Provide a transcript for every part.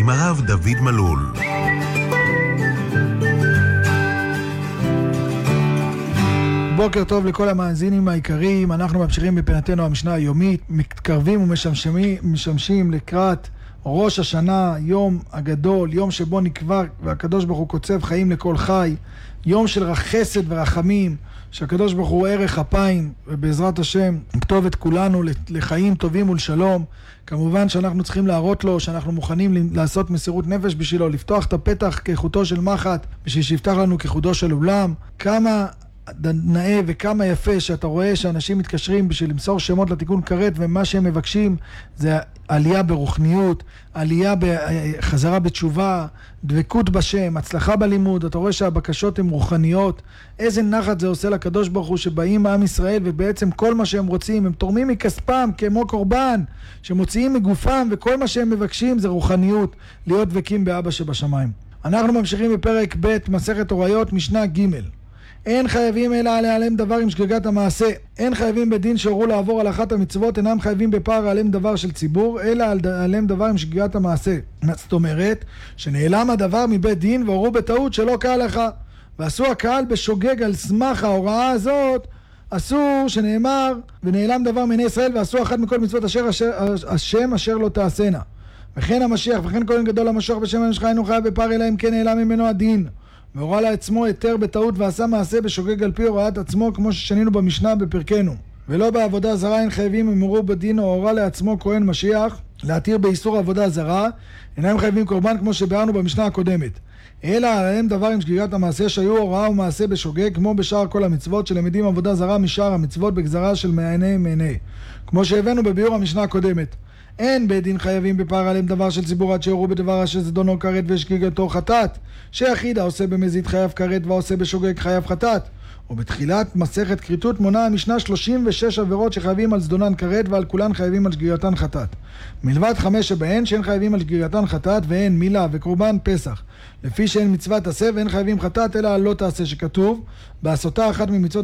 עם הרב דוד מלול. בוקר טוב לכל המאזינים העיקריים. אנחנו ממשיכים בפינתנו המשנה היומית, מתקרבים ומשמשים לקראת ראש השנה, יום הגדול, יום שבו נקבע והקדוש ברוך הוא קוצב חיים לכל חי, יום של חסד ורחמים, שהקדוש ברוך הוא ערך אפיים, ובעזרת השם נכתוב את כולנו לחיים טובים ולשלום. כמובן שאנחנו צריכים להראות לו שאנחנו מוכנים לעשות מסירות נפש בשבילו, לפתוח את הפתח כחוטו של מחט בשביל שיפתח לנו כחודו של עולם. כמה נאה וכמה יפה שאתה רואה שאנשים מתקשרים בשביל למסור שמות לתיקון כרת, ומה שהם מבקשים זה עלייה ברוחניות, עלייה בחזרה בתשובה, דבקות בשם, הצלחה בלימוד. אתה רואה שהבקשות הן רוחניות. איזה נחת זה עושה לקדוש ברוך הוא שבאים מעם ישראל ובעצם כל מה שהם רוצים, הם תורמים מכספם כמו קורבן שמוציאים מגופם, וכל מה שהם מבקשים זה רוחניות, להיות דבקים באבא שבשמיים. אנחנו ממשיכים בפרק ב' מסכת הוריות, משנה ג'. אין חייבים אלא להיעלם דבר עם שגגת המעשה. אין חייבים בדין שהורו לעבור על אחת המצוות, אינם חייבים בפער להיעלם דבר של ציבור, אלא להיעלם דבר עם שגגת המעשה. זאת אומרת, שנעלם הדבר מבית דין והורו בטעות שלא כהלכה, ועשו הקהל בשוגג על סמך ההוראה הזאת, אסור שנאמר ונעלם דבר מעיני ישראל ועשו אחת מכל מצוות השם אשר לא תעשנה. וכן המשיח וכן כהן גדול המשוח בשם הנשך אינו חייב בפער אלא אם כן נעלם ממנו הדין, והורה לעצמו היתר בטעות ועשה מעשה בשוגג על פי הוראת עצמו, כמו ששנינו במשנה בפרקנו. ולא בעבודה זרה אין חייבים אם הורו בדין או הורה לעצמו כהן משיח להתיר באיסור עבודה זרה, אינם חייבים קורבן כמו שבארנו במשנה הקודמת, אלא עליהם דבר עם שגיגת המעשה שהיו הוראה ומעשה בשוגג, כמו בשאר כל המצוות שלמדים עבודה זרה משאר המצוות בגזרה של מעיני, כמו שהבאנו בביאור המשנה הקודמת. אין בית דין חייבים בפער עליהם דבר של ציבור עד שהורו בדבר שזדונו כרת ושגיגתו חטאת, שיחיד העושה במזיד חייב כרת והעושה בשוגג חייב חטאת. ובתחילת מסכת כריתות מונה המשנה 36 עבירות שחייבים על זדונן כרת ועל כולן חייבים על שגיגתן חטאת, מלבד 5 שבהן שאין חייבים על שגיגתן חטאת, והן מילה וקורבן פסח, לפי שאין מצוות עשה ואין חייבים חטאת אלא על לא תעשה, שכתוב בעשותה אחת ממצוות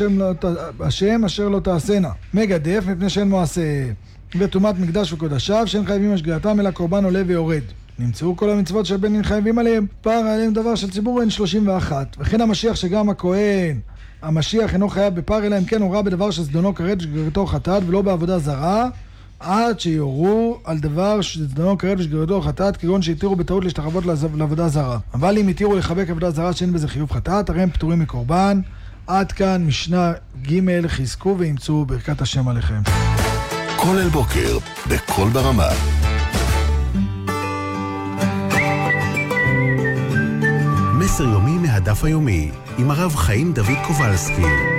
השם אשר לא תעשנה, מגדף מפני שאין מעשה, וטומאת מקדש וקודשיו שאין חייבים על שגיגתם אלא קורבן עולה ויורד. נמצאו כל המצוות שבין חייבים עליהם, פער עליהם דבר של ציבור אין 31. וכן המשיח שגם הכהן המשיח אינו חייב בפער אלא אם כן הורה בדבר שזדונו כרת ושגיגתו חטאת ולא בעבודה זרה, עד שיורו על דבר שזדונו כרת ושגיגתו חטאת, כגון שהתירו בטעות להשתחוות לעבודה זרה. אבל אם התירו לחבק עבודה זרה שאין בזה חיוב חטאת, הרי הם פטורים מקורבן. עד כאן משנה ג'. חזקו וימצאו ברכת השם עליכם. כל אל בוקר בכל ברמה. מסר יומי מהדף היומי עם הרב חיים דוד קובלסקי.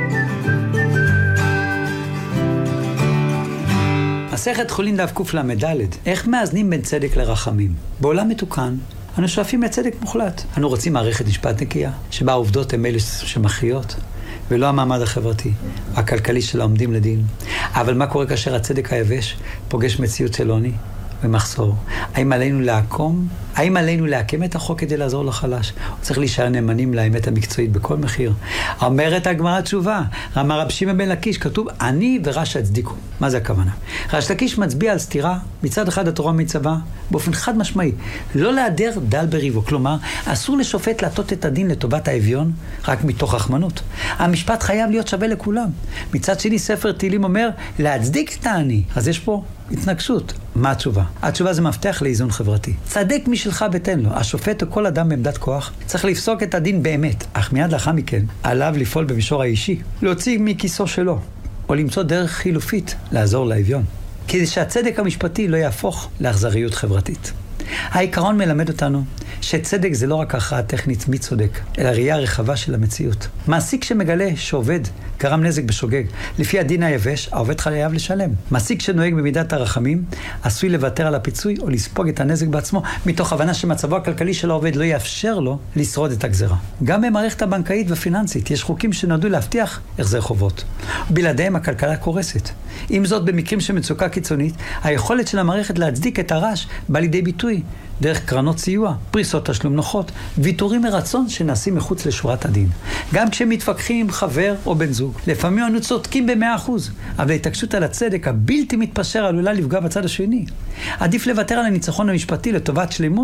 מסכת חולין דף קל"ד. איך מאזנים בין צדק לרחמים? בעולם מתוקן אנו שואפים לצדק מוחלט. אנו רוצים מערכת משפט נקייה שבה העובדות הן אלה שמכריעות ולא המעמד החברתי, הכלכלי של העומדים לדין. אבל מה קורה כאשר הצדק היבש פוגש מציאות של עוני ומחסור? האם עלינו להקם את החוק כדי לעזור לחלש? הוא צריך להישאר נאמנים לאמת המקצועית בכל מחיר. אומרת הגמרא תשובה, אמר רב שמעון בן לקיש, כתוב אני ורשע הצדיקו. מה זה הכוונה? ריש לקיש מצביע על סתירה. מצד אחד התורה מצווה באופן חד משמעי לא להדר דל בריבו, כלומר אסור לשופט להטות את הדין לטובת האביון רק מתוך רחמנות. המשפט חייב להיות שווה לכולם. מצד שני ספר תהילים אומר להצדיק את העני. אז יש פה התנגשות. מה התשובה? התשובה זה מפתח לאיזון חברתי. צדק משלך ותן לו. השופט או כל אדם בעמדת כוח צריך לפסוק את הדין באמת, אך מיד לאחר מכן עליו לפעול במישור האישי, להוציא מכיסו שלו או למצוא דרך חילופית לעזור לאביון, כדי שהצדק המשפטי לא יהפוך לאכזריות חברתית. העיקרון מלמד אותנו שצדק זה לא רק הכרעה טכנית מי צודק, אלא ראייה רחבה של המציאות. מעסיק שמגלה שעובד גרם נזק בשוגג, לפי הדין היבש, העובד חייב לשלם. מעסיק שנוהג במידת הרחמים, עשוי לוותר על הפיצוי או לספוג את הנזק בעצמו, מתוך הבנה שמצבו הכלכלי של העובד לא יאפשר לו לשרוד את הגזרה. גם במערכת הבנקאית והפיננסית יש חוקים שנועדו להבטיח החזר חובות. בלעדיהם הכלכלה קורסת. עם זאת, במקרים של מצוקה קיצונית, היכולת של המערכת להצדיק את הרעש בא לידי ביטוי דרך קרנות סיוע, פריסות תשלום נוחות, ויתורים מרצון שנעשים מחוץ לשורת הדין. גם כשמתווכחים עם חבר או בן זוג, לפעמים אנו צודקים ב100%, אבל ההתעקשות על הצדק הבלתי מתפשר עלולה לפגוע בצד השני. עדיף לוותר על הניצחון המשפטי לטובת שלמות